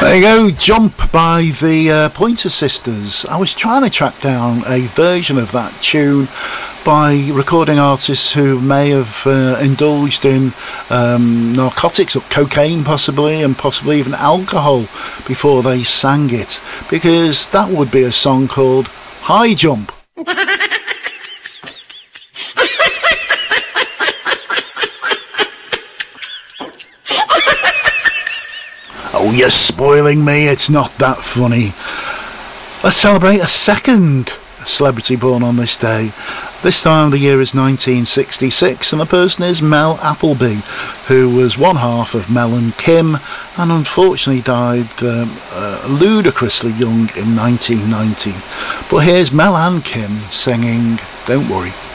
There you go, Jump by the Pointer Sisters. I was trying to track down a version of that tune by recording artists who may have indulged in narcotics or cocaine possibly, and possibly even alcohol before they sang it, because that would be a song called High Jump. Oh, you're spoiling me, it's not that funny. Let's celebrate a second celebrity born on this day. This time the year is 1966, and the person is Mel Appleby, who was one half of Mel and Kim, and unfortunately died ludicrously young in 1990. But here's Mel and Kim singing Don't Worry.